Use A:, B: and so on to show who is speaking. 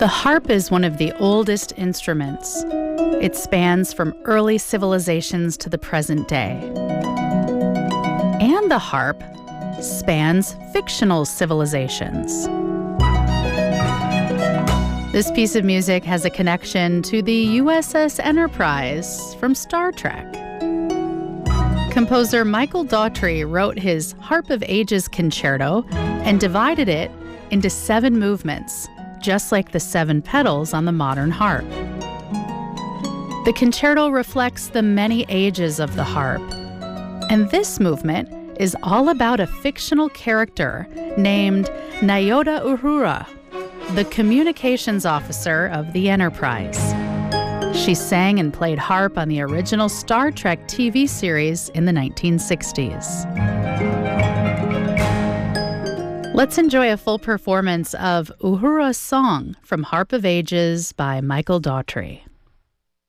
A: The harp is one of the oldest instruments. It spans from early civilizations to the present day. And the harp spans fictional civilizations. This piece of music has a connection to the USS Enterprise from Star Trek. Composer Michael Daughtry wrote his Harp of Ages concerto and divided it into 7 movements, just like the 7 pedals on the modern harp. The concerto reflects the many ages of the harp, and this movement is all about a fictional character named Nyota Uhura, the communications officer of the Enterprise. She sang and played harp on the original Star Trek TV series in the 1960s. Let's enjoy a full performance of Uhura's song from Harp of Ages by Michael Daughtry.